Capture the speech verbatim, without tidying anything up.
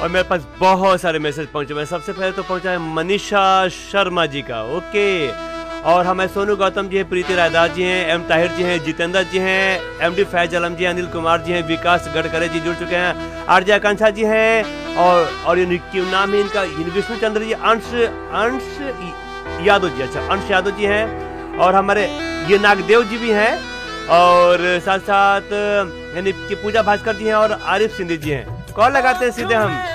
और मेरे पास बहुत सारे मैसेज पहुंचे हैं। सबसे पहले तो पहुंचा है मनीषा शर्मा जी का, ओके। और हमें सोनू गौतम जी हैं, प्रीति रायदास जी हैं, एम ताहिर जी हैं, जितेंद्र जी हैं, एमडी फैज आलम जी, अनिल कुमार जी हैं, विकास गडकरी जी जुड़ चुके हैं, आरजे आकांक्षा जी हैं, और और ये क्यों नाम है इनका, विष्णु चंद्र जी, अंश अंश यादव जी, अच्छा अंश यादव जी हैं, और हमारे ये नागदेव जी भी हैं, और साथ साथ यानी कि पूजा भास्कर जी हैं और आरिफ सिंधी जी हैं। कॉल लगाते हैं सीधे हम।